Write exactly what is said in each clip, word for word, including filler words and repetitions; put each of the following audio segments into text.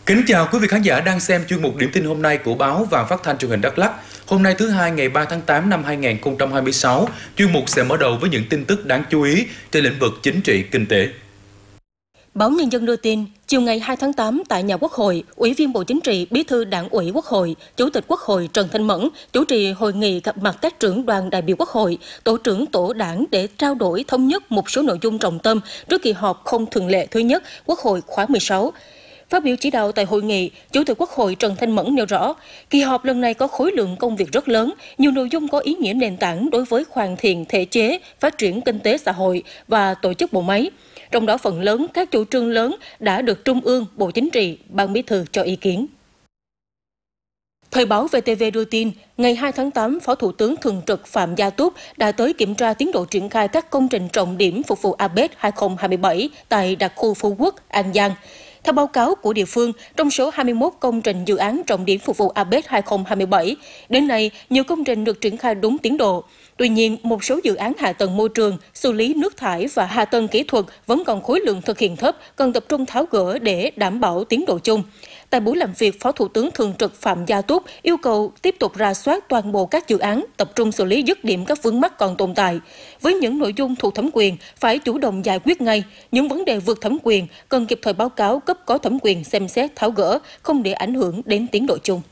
Kính chào quý vị khán giả đang xem chuyên mục điểm tin hôm nay của báo và phát thanh truyền hình Đắk Lắk. Hôm nay thứ hai ngày ba tháng tám năm hai nghìn không trăm hai mươi sáu, chuyên mục sẽ mở đầu với những tin tức đáng chú ý trên lĩnh vực chính trị, kinh tế. Báo Nhân dân đưa tin, chiều ngày hai tháng tám tại nhà Quốc hội, Ủy viên Bộ Chính trị, Bí thư Đảng ủy Quốc hội, Chủ tịch Quốc hội Trần Thanh Mẫn chủ trì hội nghị gặp mặt các trưởng đoàn đại biểu Quốc hội, tổ trưởng tổ đảng để trao đổi thống nhất một số nội dung trọng tâm trước kỳ họp không thường lệ thứ nhất Quốc hội khóa mười sáu. Phát biểu chỉ đạo tại hội nghị, Chủ tịch Quốc hội Trần Thanh Mẫn nêu rõ, kỳ họp lần này có khối lượng công việc rất lớn, nhiều nội dung có ý nghĩa nền tảng đối với hoàn thiện thể chế, phát triển kinh tế xã hội và tổ chức bộ máy. Trong đó phần lớn các chủ trương lớn đã được Trung ương, Bộ Chính trị, Ban Bí thư cho ý kiến. Thời báo vê tê vê đưa tin, ngày hai tháng tám, Phó Thủ tướng Thường trực Phạm Gia Túc đã tới kiểm tra tiến độ triển khai các công trình trọng điểm phục vụ a pê e xê hai không hai bảy tại đặc khu Phú Quốc, An Giang. Theo báo cáo của địa phương, trong số hai mươi mốt công trình dự án trọng điểm phục vụ a pê e xê hai không hai bảy, đến nay nhiều công trình được triển khai đúng tiến độ. Tuy nhiên, một số dự án hạ tầng môi trường, xử lý nước thải và hạ tầng kỹ thuật vẫn còn khối lượng thực hiện thấp, cần tập trung tháo gỡ để đảm bảo tiến độ chung. Tại buổi làm việc, Phó Thủ tướng Thường trực Phạm Gia Túc yêu cầu tiếp tục rà soát toàn bộ các dự án, tập trung xử lý dứt điểm các vướng mắc còn tồn tại. Với những nội dung thuộc thẩm quyền, phải chủ động giải quyết ngay. Những vấn đề vượt thẩm quyền cần kịp thời báo cáo cấp có thẩm quyền xem xét tháo gỡ, không để ảnh hưởng đến tiến độ chung.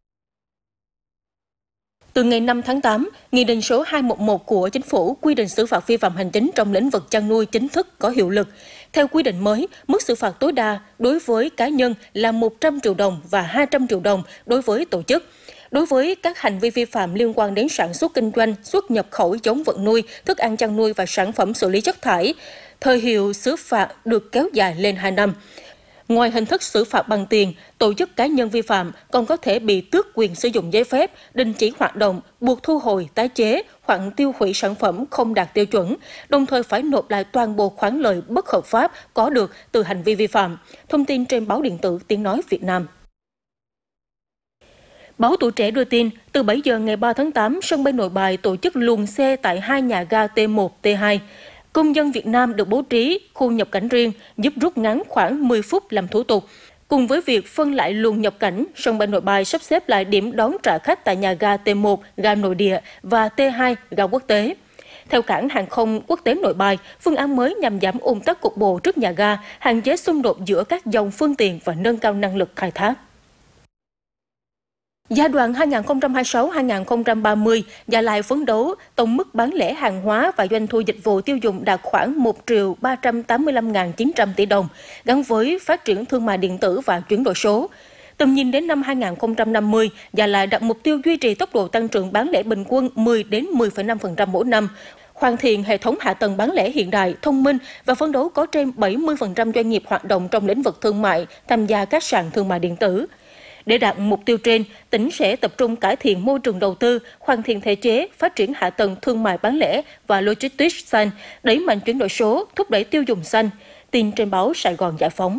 Từ ngày năm tháng tám, Nghị định số hai trăm mười một của Chính phủ quy định xử phạt vi phạm hành chính trong lĩnh vực chăn nuôi chính thức có hiệu lực. Theo quy định mới, mức xử phạt tối đa đối với cá nhân là một trăm triệu đồng và hai trăm triệu đồng đối với tổ chức. Đối với các hành vi vi phạm liên quan đến sản xuất kinh doanh, xuất nhập khẩu giống vật nuôi, thức ăn chăn nuôi và sản phẩm xử lý chất thải, thời hiệu xử phạt được kéo dài lên hai năm. Ngoài hình thức xử phạt bằng tiền, tổ chức cá nhân vi phạm còn có thể bị tước quyền sử dụng giấy phép, đình chỉ hoạt động, buộc thu hồi, tái chế hoặc tiêu hủy sản phẩm không đạt tiêu chuẩn, đồng thời phải nộp lại toàn bộ khoản lợi bất hợp pháp có được từ hành vi vi phạm. Thông tin trên báo điện tử Tiếng Nói Việt Nam. Báo Tuổi Trẻ đưa tin, từ bảy giờ ngày ba tháng tám, sân bay Nội Bài tổ chức luồng xe tại hai nhà ga T một, T hai. Công dân Việt Nam được bố trí khu nhập cảnh riêng, giúp rút ngắn khoảng mười phút làm thủ tục. Cùng với việc phân lại luồng nhập cảnh, sân bay Nội Bài sắp xếp lại điểm đón trả khách tại nhà ga T một, ga nội địa và T hai, ga quốc tế. Theo cảng hàng không quốc tế Nội Bài, phương án mới nhằm giảm ùn tắc cục bộ trước nhà ga, hạn chế xung đột giữa các dòng phương tiện và nâng cao năng lực khai thác. Giai đoạn hai nghìn không trăm hai mươi sáu đến hai nghìn không trăm ba mươi, Gia Lai phấn đấu tổng mức bán lẻ hàng hóa và doanh thu dịch vụ tiêu dùng đạt khoảng một triệu ba trăm tám mươi lăm nghìn chín trăm tỷ đồng, gắn với phát triển thương mại điện tử và chuyển đổi số. Tầm nhìn đến năm hai nghìn không trăm năm mươi, Gia Lai đặt mục tiêu duy trì tốc độ tăng trưởng bán lẻ bình quân mười đến mười phẩy năm phần trăm mỗi năm, hoàn thiện hệ thống hạ tầng bán lẻ hiện đại, thông minh và phấn đấu có trên bảy mươi phần trăm doanh nghiệp hoạt động trong lĩnh vực thương mại tham gia các sàn thương mại điện tử. Để đạt mục tiêu trên, tỉnh sẽ tập trung cải thiện môi trường đầu tư, hoàn thiện thể chế, phát triển hạ tầng thương mại bán lẻ và logistics xanh, đẩy mạnh chuyển đổi số, thúc đẩy tiêu dùng xanh. Tin trên báo Sài Gòn Giải phóng.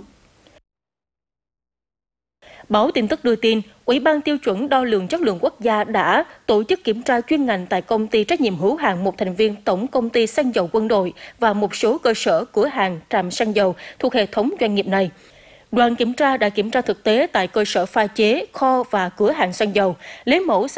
Báo Tin tức đưa tin, Ủy ban tiêu chuẩn đo lường chất lượng quốc gia đã tổ chức kiểm tra chuyên ngành tại công ty trách nhiệm hữu hạn một thành viên Tổng công ty xăng dầu Quân đội và một số cơ sở cửa hàng trạm xăng dầu thuộc hệ thống doanh nghiệp này. Đoàn kiểm tra đã kiểm tra thực tế tại cơ sở pha chế, kho và cửa hàng xăng dầu, lấy mẫu